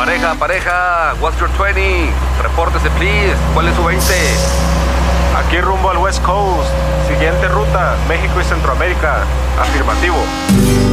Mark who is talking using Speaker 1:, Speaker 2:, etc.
Speaker 1: Pareja, what's your 20? Repórtese, please. ¿Cuál es su 20?
Speaker 2: Aquí rumbo al West Coast. Siguiente ruta, México y Centroamérica. Afirmativo.